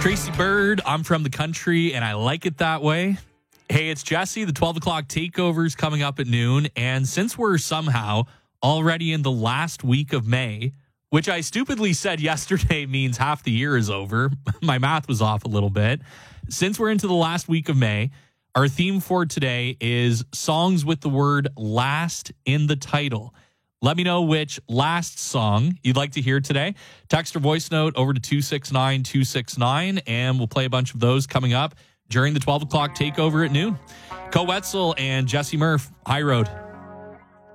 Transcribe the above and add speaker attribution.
Speaker 1: Tracy Bird, I'm from the country, and I like it that way. Hey, it's Jesse. The 12 o'clock takeover's coming up at noon. And since we're somehow already in the last week of May, which I stupidly said yesterday means half the year is over. My math was off a little bit. Since we're into the last week of May, our theme for today is songs with the word last in the title. Let me know which last song you'd like to hear today. Text or voice note over to 269-269, and we'll play a bunch of those coming up during the 12 o'clock takeover at noon. Co Wetzel and Jesse Murph, High Road.